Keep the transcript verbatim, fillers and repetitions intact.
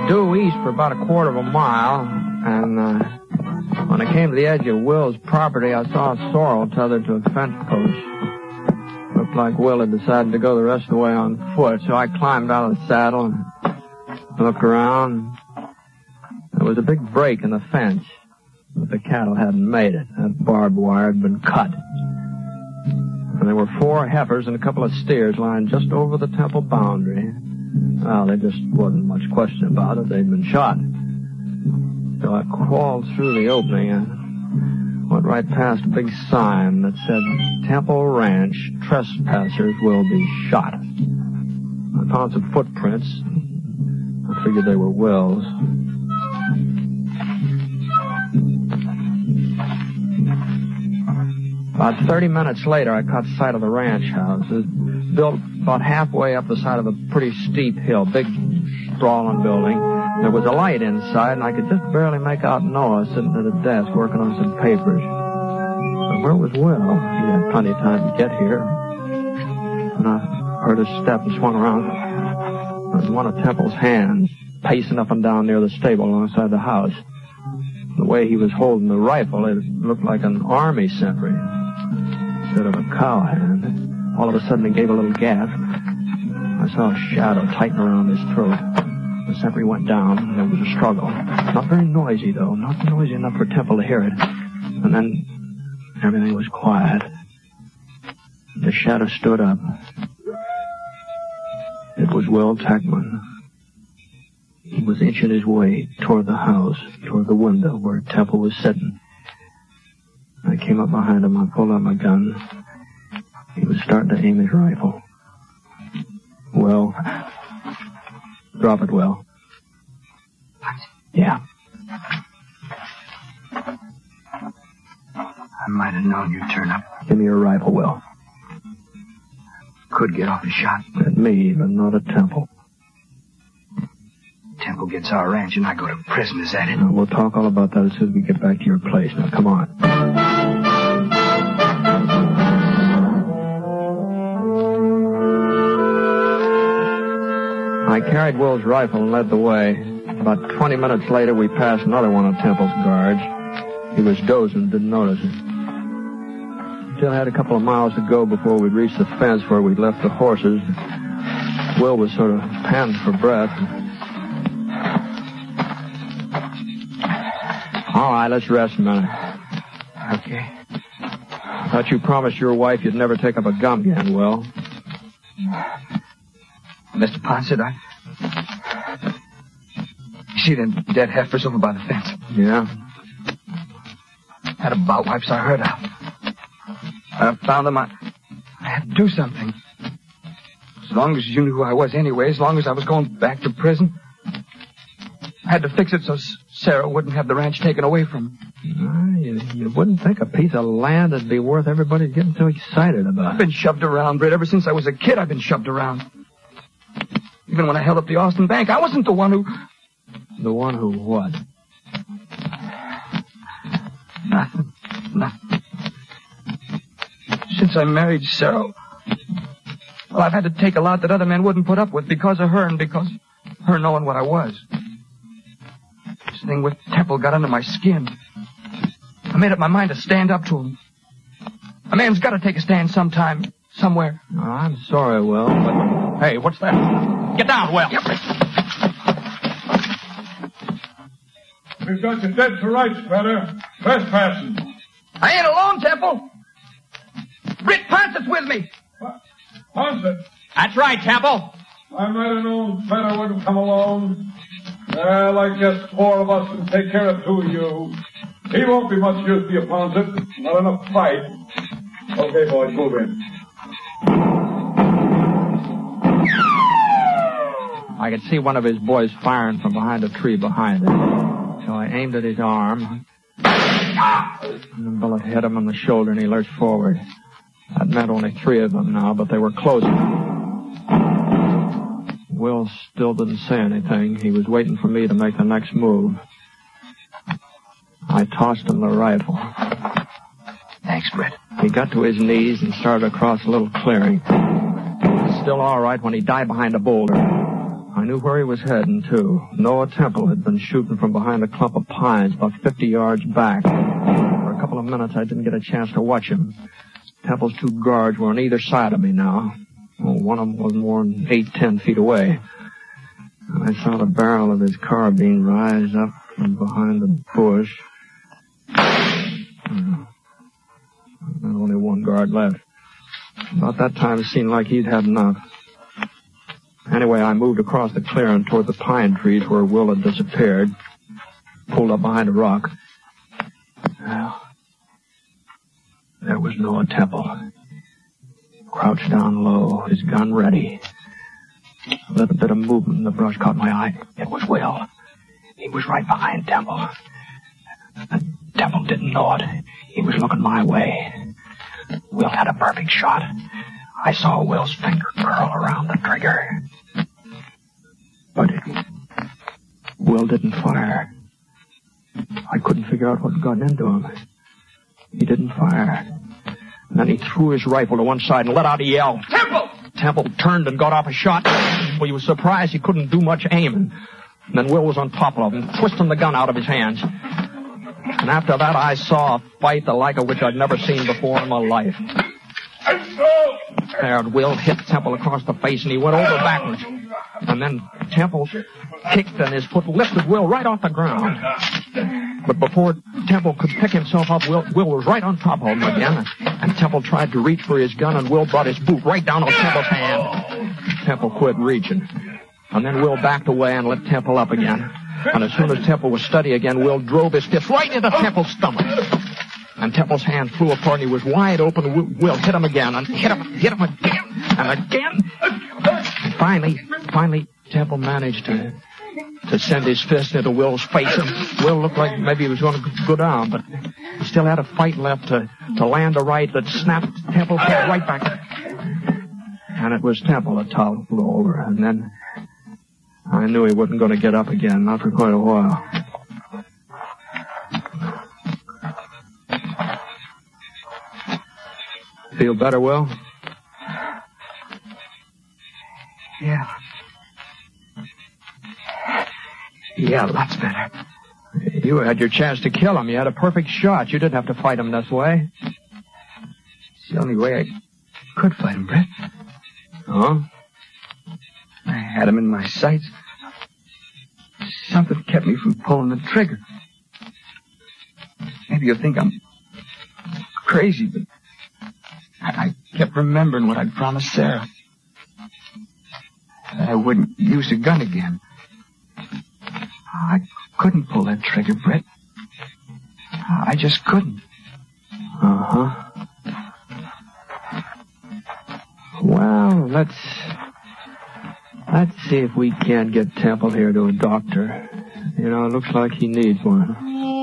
due east for about a quarter of a mile, and uh, when I came to the edge of Will's property, I saw a sorrel tethered to a fence post. Looked like Will had decided to go the rest of the way on foot, so I climbed out of the saddle and looked around. There was a big break in the fence, but the cattle hadn't made it. That barbed wire had been cut. And there were four heifers and a couple of steers lying just over the temple boundary. Well, there just wasn't much question about it. They'd been shot. So I crawled through the opening and went right past a big sign that said, Temple Ranch, trespassers will be shot. I found some footprints. I figured they were Will's. About thirty minutes later, I caught sight of the ranch house. It was built about halfway up the side of a pretty steep hill, big, sprawling building. There was a light inside, and I could just barely make out Noah sitting at a desk working on some papers. But where was Will? He had plenty of time to get here. And I heard his step and swung around. There was one of Temple's hands pacing up and down near the stable alongside the house. The way he was holding the rifle, it looked like an army sentry instead of a cowhand. All of a sudden, he gave a little gasp. I saw a shadow tighten around his throat. The sentry went down, and there was a struggle. Not very noisy, though. Not noisy enough for Temple to hear it. And then everything was quiet. The shadow stood up. It was Will Techman. He was inching his way toward the house, toward the window where Temple was sitting. I came up behind him. I pulled out my gun. He was starting to aim his rifle. Will. Drop it, Will. Yeah. I might have known you'd turn up. Give me your rifle, Will. Could get off a shot. At me, but not at Temple. Temple gets our ranch and I go to prison, is that it? Now, we'll talk all about that as soon as we get back to your place. Now, come on. I carried Will's rifle and led the way. About twenty minutes later, we passed another one of Temple's guards. He was dozing, didn't notice it. Still had a couple of miles to go before we'd reached the fence where we'd left the horses. Will was sort of panting for breath. All right, let's rest a minute. Okay. I thought you promised your wife you'd never take up a gun again, Will. Mister Ponset, I... See them dead heifers over by the fence? Yeah. Had a bout wipes I heard of. I found them. I, I had to do something. As long as you knew who I was anyway, as long as I was going back to prison, I had to fix it so Sarah wouldn't have the ranch taken away from her. Uh, you, you wouldn't think a piece of land would be worth everybody getting so excited about. I've been shoved around, Britt. Ever since I was a kid, I've been shoved around. Even when I held up the Austin Bank, I wasn't the one who... The one who what? Nothing. Nothing. Since I married Sarah, well, I've had to take a lot that other men wouldn't put up with because of her and because of her knowing what I was. This thing with Temple got under my skin. I made up my mind to stand up to him. A man's got to take a stand sometime, somewhere. Oh, I'm sorry, Will, but... Hey, what's that? Get down, Will. Yep. We've got you dead to rights, brother. Trespassing. I ain't alone, Temple. Britt Ponset's with me. Ponset? That's right, Temple. I might have known Feta wouldn't come along. Well, I guess four of us can take care of two of you. He won't be much use to you, Ponset. Not enough fight. Okay, boys, move in. I could see one of his boys firing from behind a tree behind him. So I aimed at his arm. And the bullet hit him on the shoulder and he lurched forward. That meant only three of them now, but they were closer. Will still didn't say anything. He was waiting for me to make the next move. I tossed him the rifle. Thanks, Britt. He got to his knees and started across a little clearing. He was still all right when he died behind a boulder. I knew where he was heading, too. Noah Temple had been shooting from behind a clump of pines about fifty yards back. For a couple of minutes, I didn't get a chance to watch him. Temple's two guards were on either side of me now. Well, one of them wasn't more than eight, ten feet away. And I saw the barrel of his carbine rise up from behind the bush. Hmm. There's only one guard left. About that time, it seemed like he'd had enough. Anyway, I moved across the clearing toward the pine trees where Will had disappeared. Pulled up behind a rock. Well, there was Noah Temple. Crouched down low, his gun ready. A little bit of movement in the brush caught my eye. It was Will. He was right behind Temple. And Temple didn't know it. He was looking my way. Will had a perfect shot. I saw Will's finger curl around the trigger. But it, Will didn't fire. I couldn't figure out what got into him. He didn't fire. And then he threw his rifle to one side and let out a yell. Temple! Temple turned and got off a shot. Well, he was surprised he couldn't do much aiming. And then Will was on top of him, twisting the gun out of his hands. And after that, I saw a fight the like of which I'd never seen before in my life. There, Will hit Temple across the face, and he went over backwards. And then Temple kicked, and his foot lifted Will right off the ground. But before Temple could pick himself up, Will, Will was right on top of him again. And Temple tried to reach for his gun, and Will brought his boot right down on Temple's hand. Temple quit reaching. And then Will backed away and let Temple up again. And as soon as Temple was steady again, Will drove his fist right into Temple's stomach. And Temple's hand flew apart, and he was wide open. Will hit him again, and hit him, hit him again, and again. And finally, finally, Temple managed to to send his fist into Will's face. And Will looked like maybe he was going to go down, but he still had a fight left to, to land a right that snapped Temple's head right back. And it was Temple that toppled over, and then I knew he wasn't going to get up again, not for quite a while. Feel better, Will? Yeah. Yeah, lots better. You had your chance to kill him. You had a perfect shot. You didn't have to fight him this way. It's the only way I could fight him, Brett. Huh? I had him in my sights. Something kept me from pulling the trigger. Maybe you'll think I'm crazy, but I kept remembering what I'd promised Sarah. That I wouldn't use a gun again. I couldn't pull that trigger, Brett. I just couldn't. Uh-huh. Well, let's... Let's see if we can't get Temple here to a doctor. You know, it looks like he needs one.